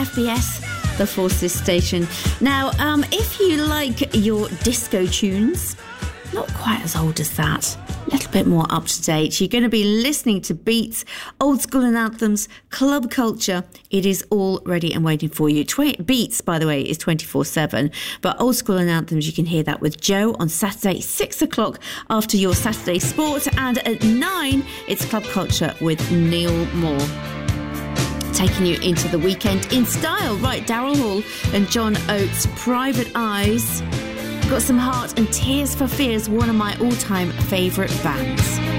FBS, the Forces station. Now, if you like your disco tunes, not quite as old as that, a little bit more up to date, you're going to be listening to beats, old school and anthems, club culture. It is all ready and waiting for you. Beats, by the way, is 24/7, but old school and anthems, you can hear that with Joe on Saturday, 6 o'clock after your Saturday sport, and at 9, it's club culture with Neil Moore. Taking you into the weekend in style. Right, Daryl Hall and John Oates, Private Eyes. Got some Heart and Tears for Fears, one of my all-time favourite bands.